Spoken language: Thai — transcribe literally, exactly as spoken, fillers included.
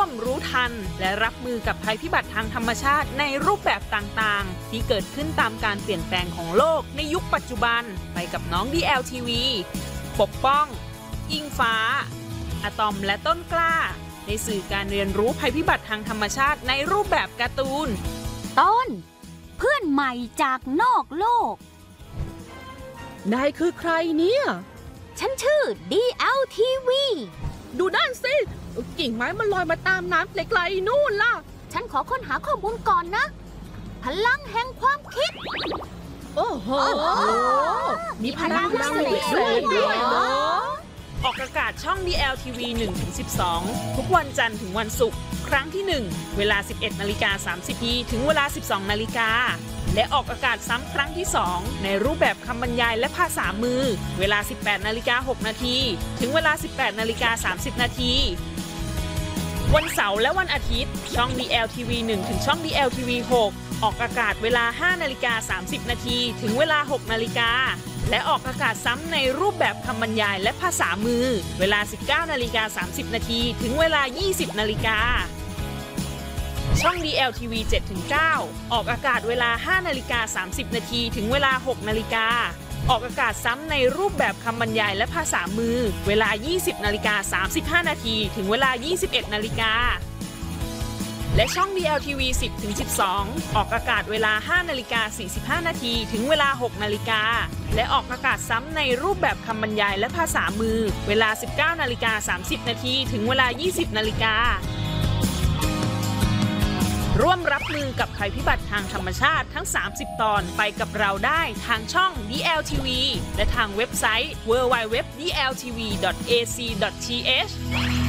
มรู้ทันและรับมือกับภัยพิบัติทางธรรมชาติในรูปแบบต่างๆที่เกิดขึ้นตามการเปลี่ยนแปลงของโลกในยุคปัจจุบันไปกับน้อง ดี แอล ที วี ปกป้องอิงฟ้าอะตอมและต้นกล้าในสื่อการเรียนรู้ภัยพิบัติทางธรรมชาติในรูปแบบการ์ตูนต้นเพื่อนใหม่จากนอกโลกนายคือใครเนี่ยฉันชื่อ ดี แอล ที วีดูนั่นสิกิ่งไม้มันลอยมาตามน้ำไกลๆนู่นล่ะฉันขอค้นหาข้อมูลก่อนนะพลังแห่งความคิดโอ้โหมีพลังพิเศษด้วยเหรอออกอากาศช่อง ดี แอล ที วี หนึ่งถึงสิบสอง ทุกวันจันทร์ถึงวันศุกร์ครั้งที่หนึ่งเวลา สิบเอ็ดนาฬิกาสามสิบนาทีถึงเวลา สิบสองนาฬิกาและออกอากาศซ้ำครั้งที่สองในรูปแบบคำบรรยายและภาษามือเวลา สิบแปดนาฬิกาหกนาทีถึงเวลา สิบแปดนาฬิกาสามสิบนาทีวันเสาร์และวันอาทิตย์ช่อง ดี แอล ที วี หนึ่งถึงช่อง ดี แอล ที วี หกออกอากาศเวลา ห้านาฬิกาสามสิบนาทีถึงเวลา หกนาฬิกาและออกอากาศซ้ำในรูปแบบคำบรรยายและภาษามือเวลา สิบเก้านาฬิกาสามสิบนาทีถึงเวลา ยี่สิบนาฬิกาช่อง ดี แอล ที วี เจ็ดถึงเก้า ออกอากาศเวลา ห้านาฬิกาสามสิบนาทีถึงเวลา หกนาฬิกาออกอากาศซ้ำในรูปแบบคำบรรยายและภาษามือเวลา ยี่สิบนาฬิกาสามสิบห้านาทีถึงเวลา ยี่สิบเอ็ดนาฬิกาและช่อง ดี แอล ที วี สิบถึงสิบสอง ออกอากาศเวลา ห้านาฬิกาสี่สิบห้านาทีถึงเวลา หกนาฬิกาและออกอากาศซ้ำในรูปแบบคำบรรยายและภาษามือเวลา สิบเก้านาฬิกาสามสิบนาทีถึงเวลา ยี่สิบนาฬิการ่วมรับมือกับภัยพิบัติทางธรรมชาติทั้งสามสิบตอนไปกับเราได้ทางช่อง ดี แอล ที วี และทางเว็บไซต์ ดับเบิลยู ดับเบิลยู ดับเบิลยู ดอท ดี แอล ที วี ดอท เอ ซี ดอท ที เอช